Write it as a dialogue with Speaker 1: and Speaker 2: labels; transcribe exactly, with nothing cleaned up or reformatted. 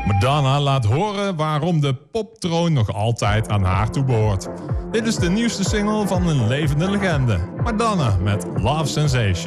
Speaker 1: Madonna laat horen waarom de poptroon nog altijd aan haar toebehoort. Dit is de nieuwste single van een levende legende. Madonna met Love Sensation.